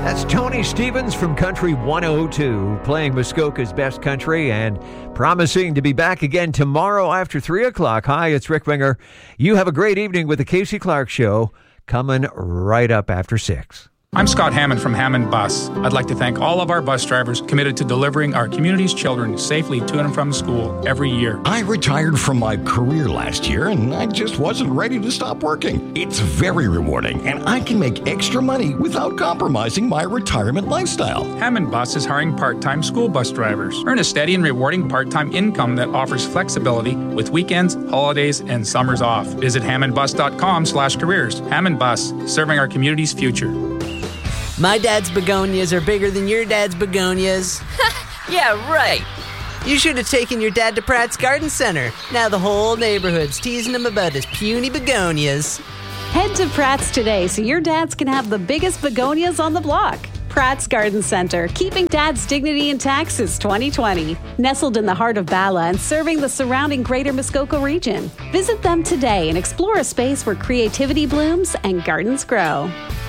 That's Tony Stevens from Country 102, playing Muskoka's best country and promising to be back again tomorrow after 3 o'clock. Hi, it's Rick Winger. You have a great evening with the Casey Clark Show coming right up after 6. I'm Scott Hammond from Hammond Bus. I'd like to thank all of our bus drivers committed to delivering our community's children safely to and from school every year. I retired from my career last year and I just wasn't ready to stop working. It's very rewarding and I can make extra money without compromising my retirement lifestyle. Hammond Bus is hiring part-time school bus drivers. Earn a steady and rewarding part-time income that offers flexibility with weekends, holidays, and summers off. Visit hammondbus.com/careers. Hammond Bus, serving our community's future. My dad's begonias are bigger than your dad's begonias. Yeah, right. You should have taken your dad to Pratt's Garden Center. Now the whole neighborhood's teasing him about his puny begonias. Head to Pratt's today so your dads can have the biggest begonias on the block. Pratt's Garden Center, keeping dad's dignity intact since 2020. Nestled in the heart of Bala and serving the surrounding greater Muskoka region. Visit them today and explore a space where creativity blooms and gardens grow.